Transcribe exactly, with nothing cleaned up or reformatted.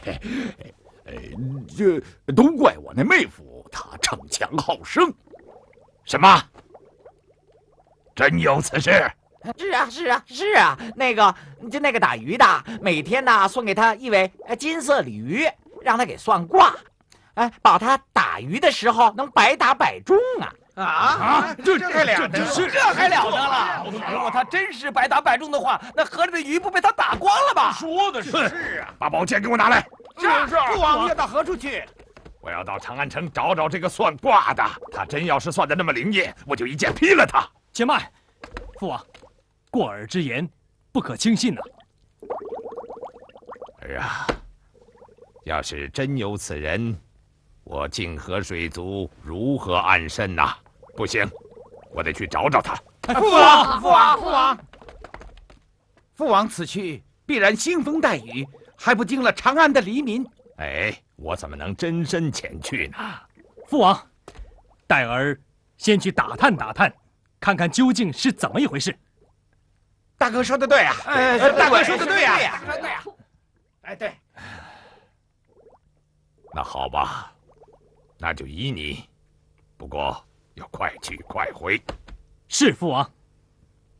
呃，这都怪我那妹夫，他逞强好胜。 什么？真有此事？ 是啊，是啊，是啊。那个，就那个打鱼的，每天呢送给他一尾金色鲤鱼，让他给算卦，哎，保他打鱼的时候能百打百中啊！ 啊啊！这这还了得？ 这还了得了？如果他真是百打百中的话，那河里的鱼不被他打光了吧？ 说的是是啊！ 把宝剑给我拿来。 是是。父王要到何处去？ 我要到长安城找找这个算卦的。他真要是算的那么灵验，我就一剑劈了他。 且慢，父王，过耳之言不可轻信呐。 儿啊，要是真有此人，我泾河水族如何安身呐？不行，我得去找找他。 父王，父王，父王，父王此去必然腥风带雨，还不惊了长安的黎民。 哎，我怎么能真身前去呢？ 父王，待儿先去打探打探，看看究竟是怎么一回事。 大哥说的对啊， 哎， 大哥说的对啊， 说的对啊。 哎，对。 那好吧，那就依你，不过要快去快回。 是父王。